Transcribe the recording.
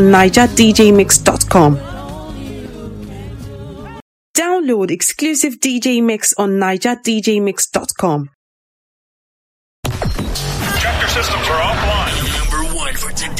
NigerDJMix.com. Download exclusive DJ Mix on NigerDJMix.com. Chapter systems are offline. Number one for today.